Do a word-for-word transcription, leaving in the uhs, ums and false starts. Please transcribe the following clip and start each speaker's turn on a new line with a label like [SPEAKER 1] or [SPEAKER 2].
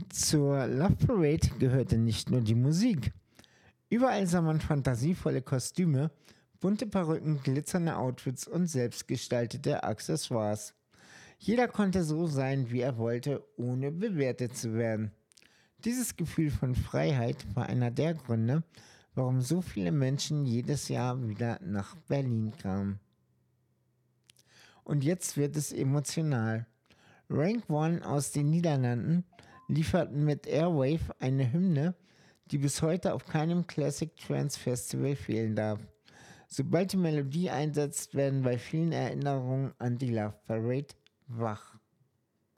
[SPEAKER 1] Zur Love Parade gehörte nicht nur die Musik. Überall sah man fantasievolle Kostüme, bunte Perücken, glitzernde Outfits und selbstgestaltete Accessoires. Jeder konnte so sein, wie er wollte, ohne bewertet zu werden. Dieses Gefühl von Freiheit war einer der Gründe, warum so viele Menschen jedes Jahr wieder nach Berlin kamen. Und jetzt wird es emotional. Rank One aus den Niederlanden lieferten mit Airwave eine Hymne, die bis heute auf keinem Classic Trance Festival fehlen darf. Sobald die Melodie einsetzt, werden bei vielen Erinnerungen an die Love Parade wach.